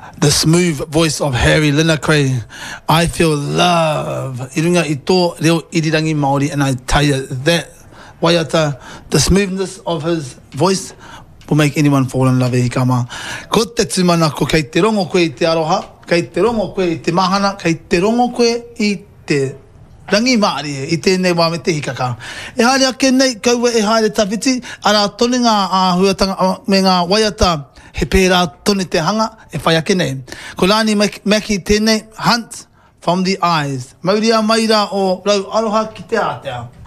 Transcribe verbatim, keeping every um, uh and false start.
the smooth voice of Harry Linacre. I feel love. Irunga i tō reo irirangi Māori, and I tell you that waiata, the smoothness of his voice will make anyone fall in love e kama. Ko te tumana ko kei te rongo koe i te aroha, kei te rongo koe i te mahana, kei te rongo koe i te rangi Māori e, i tēnei wā me te hikaka. E haere ake nei, kaua e haere tawhiti, ara tone ngā āhuatanga me ngā waiata, he pērā tone te hanga, e whai ake nei. Ko Lani Maki tēnei, Hunt from the Eyes. Mauria maira o rau aroha ki te Aotearoa.